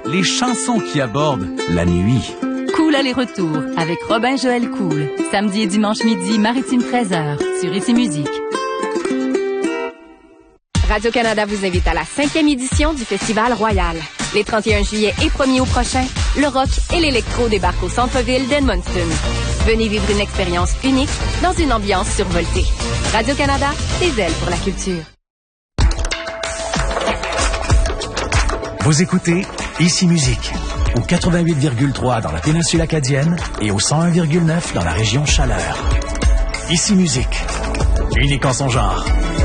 les chansons qui abordent la nuit. Cool aller-retour avec Robin Joël Cool. Samedi et dimanche midi, Maritime 13h, sur Ici Musique. Radio-Canada vous invite à la 5e édition du Festival Royal. Les 31 juillet et 1er août prochain, le rock et l'électro débarquent au centre-ville d'Edmundston. Venez vivre une expérience unique dans une ambiance survoltée. Radio-Canada, des ailes pour la culture. Vous écoutez Ici Musique, au 88,3 dans la péninsule acadienne et au 101,9 dans la région Chaleur. Ici Musique, unique en son genre.